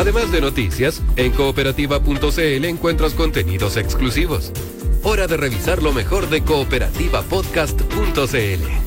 Además de noticias, en cooperativa.cl encuentras contenidos exclusivos. Hora de revisar lo mejor de cooperativapodcast.cl.